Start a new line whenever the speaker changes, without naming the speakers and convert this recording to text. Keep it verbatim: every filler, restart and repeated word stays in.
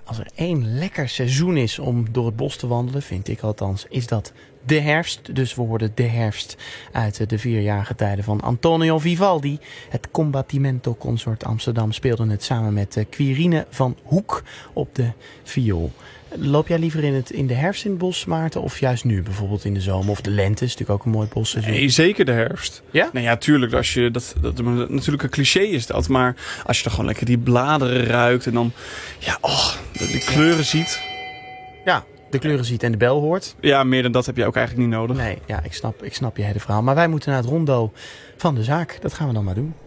als er één lekker seizoen is om door het bos te wandelen, vind ik althans, is dat de herfst. Dus we hoorden de herfst uit de vierjarige tijden van Antonio Vivaldi. Het Combattimento Consort Amsterdam speelde het samen met Quirine van Hoek op de viool. Loop jij liever in, het, in de herfst in het bos, Maarten, of juist nu, bijvoorbeeld in de zomer? Of de lente is natuurlijk ook een mooi bosseizoen.
Nee, zeker de herfst.
Ja?
Nou ja, tuurlijk. Als je, dat, dat, natuurlijk een cliché is dat. Maar als je dan gewoon lekker die bladeren ruikt en dan ja, oh, die kleuren ziet.
Ja, de kleuren ziet en de bel hoort.
Ja, meer dan dat heb je ook eigenlijk niet nodig.
Nee, ja, ik snap, ik snap je hele verhaal. Maar wij moeten naar het rondo van de zaak. Dat gaan we dan maar doen.